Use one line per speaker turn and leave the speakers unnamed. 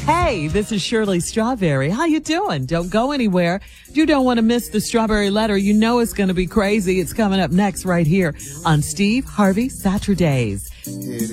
Hey, this is Shirley Strawberry. How you doing? Don't go anywhere. You don't want to miss the Strawberry Letter. You know it's going to be crazy. It's coming up next right here on Steve Harvey Saturdays.